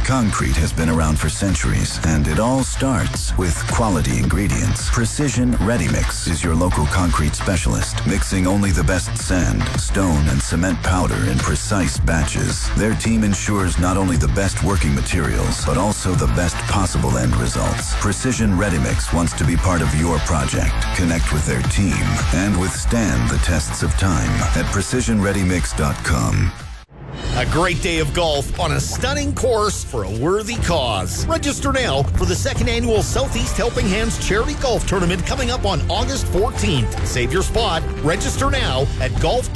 Concrete has been around for centuries, and it all starts with quality ingredients. Precision Ready Mix is your local concrete specialist, mixing only the best sand, stone, and cement powder in precise batches. Their team ensures not only the best working materials, but also the best possible end results. Precision Ready Mix wants to be part of your project, connect with their team, and withstand the tests of time at precisionreadymix.com. A great day of golf on a stunning course for a worthy cause. Register now for the second annual Southeast Helping Hands Charity Golf Tournament coming up on August 14th. Save your spot. Register now at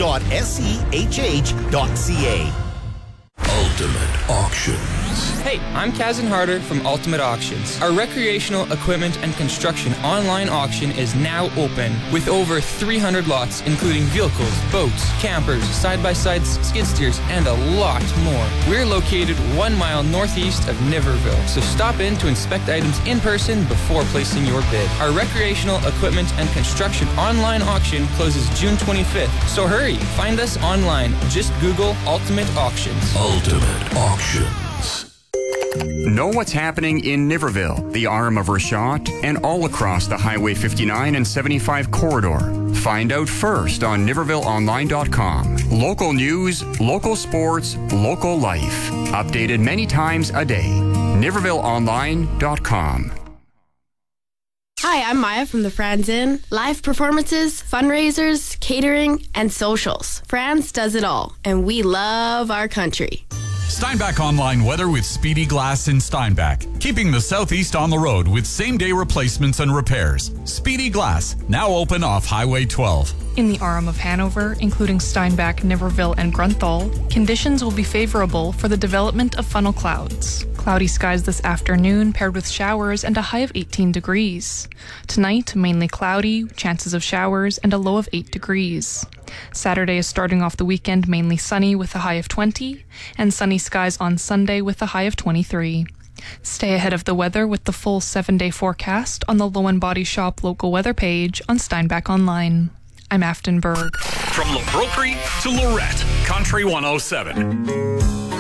golf.sehh.ca. Ultimate Auctions. Hey, I'm Kazan Harder from Ultimate Auctions. Our recreational equipment and construction online auction is now open with over 300 lots, including vehicles, boats, campers, side-by-sides, skid steers, and a lot more. We're located 1 mile northeast of Niverville, so stop in to inspect items in person before placing your bid. Our recreational equipment and construction online auction closes June 25th, so hurry. Find us online. Just Google Ultimate Auctions. Ultimate Auctions. Know what's happening in Niverville, the arm of Rashot, and all across the Highway 59 and 75 corridor. Find out first on NivervilleOnline.com. Local news, local sports, local life. Updated many times a day. NivervilleOnline.com. Hi, I'm Maya from the Franz Inn. Live performances, fundraisers, catering, and socials. Franz does it all, and we love our country. Steinbach Online Weather with Speedy Glass in Steinbach. Keeping the Southeast on the road with same-day replacements and repairs. Speedy Glass, now open off Highway 12. In the Aram of Hanover, including Steinbach, Niverville, and Grunthal, conditions will be favorable for the development of funnel clouds. Cloudy skies this afternoon paired with showers and a high of 18 degrees. Tonight, mainly cloudy, chances of showers, and a low of 8 degrees. Saturday is starting off the weekend mainly sunny with a high of 20, and sunny skies on Sunday with a high of 23. Stay ahead of the weather with the full 7-day forecast on the Lowen Body Shop local weather page on Steinbach Online. I'm Afton Berg. From La Broquerie to Lorette, Country 107.